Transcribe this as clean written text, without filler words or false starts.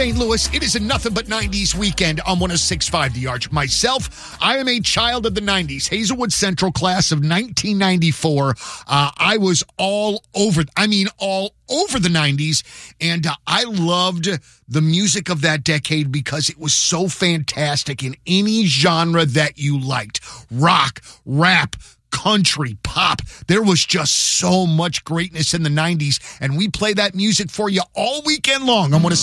St. Louis, it is a nothing but 90s weekend on 106.5 The Arch. Myself, I am a child of the 90s. Hazelwood Central class of 1994. I was all over the 90s, and I loved the music of that decade because it was so fantastic in any genre that you liked. Rock, rap, country, pop. There was just so much greatness in the 90s, and we play that music for you all weekend long on 106.5